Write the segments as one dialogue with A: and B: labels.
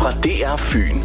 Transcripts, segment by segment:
A: fra DR Fyn.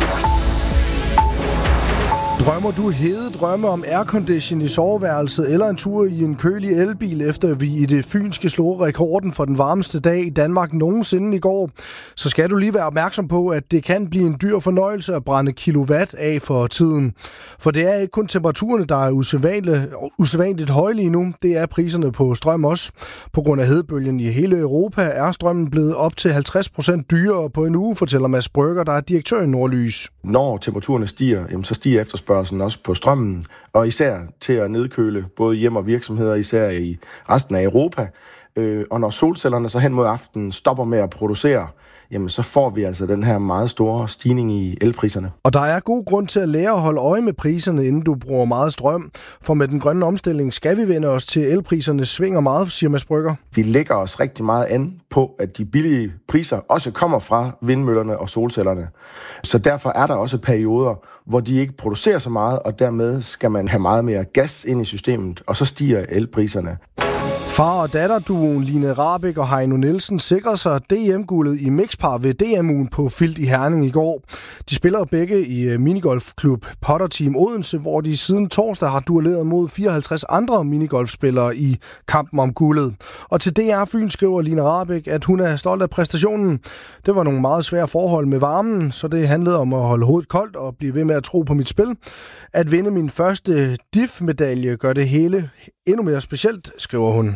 B: Drømmer du hede drømme om aircondition i soveværelset eller en tur i en kølig elbil, efter vi i det fynske slog rekorden for den varmeste dag i Danmark nogensinde i går, så skal du lige være opmærksom på, at det kan blive en dyr fornøjelse at brænde kilowatt af for tiden. For det er ikke kun temperaturerne, der er usædvanligt høje lige nu, det er priserne på strøm også. På grund af hedebølgen i hele Europa er strømmen blevet op til 50% dyrere på en uge, fortæller Mads Brøgger, der er direktør i Nordlys.
C: Når temperaturerne stiger, så stiger efterspørgselen også på strømmen, og især til at nedkøle både hjem og virksomheder, især i resten af Europa. Og når solcellerne så hen mod aftenen stopper med at producere, jamen så får vi altså den her meget store stigning i elpriserne.
B: Og der er god grund til at lære at holde øje med priserne, inden du bruger meget strøm. For med den grønne omstilling skal vi vende os til elpriserne svinger meget, siger Mads Brøgger.
C: Vi lægger os rigtig meget an på, at de billige priser også kommer fra vindmøllerne og solcellerne. Så derfor er der også perioder, hvor de ikke producerer så meget, og dermed skal man have meget mere gas ind i systemet, og så stiger elpriserne.
B: Far og datterduoen Line Rahbek og Heino Nielsen sikrede sig DM-guldet i mixpar ved DM-ugen på Filt i Herning i går. De spiller begge i minigolfklub Potter Team Odense, hvor de siden torsdag har duelleret mod 54 andre minigolfspillere i kampen om guldet. Og til DR Fyn skriver Line Rahbek, at hun er stolt af præstationen. Det var nogle meget svære forhold med varmen, så det handlede om at holde hovedet koldt og blive ved med at tro på mit spil. At vinde min første DIF-medalje gør det hele endnu mere specielt, skriver hun.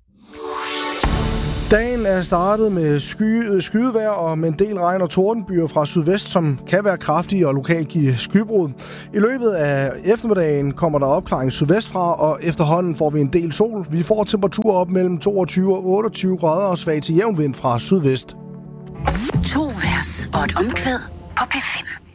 B: Dagen er startet med skydevejr og med en del regn og tordenbyer fra sydvest, som kan være kraftige og lokalt give skybrud. I løbet af eftermiddagen kommer der opklaring sydvestfra, og efterhånden får vi en del sol. Vi får temperaturer op mellem 22 og 28 grader og svag til jævn vind fra sydvest.
D: 2 vers og et omkvæd på P5.